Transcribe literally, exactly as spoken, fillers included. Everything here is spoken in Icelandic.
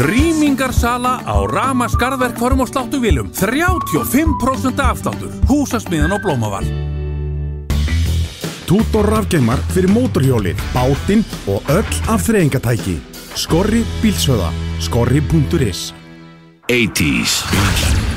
Rýmingarsala á Rama skarðverkfærum og sláttuvílum. þrjátíu og fimm prósent afsláttur. Húsasmiðjan og Blómavall. Tútor rafgeimar fyrir mótorhjólið, bátinn og öll afþreyingatæki. Skorri bílsöða. Skorri punktur is. eighties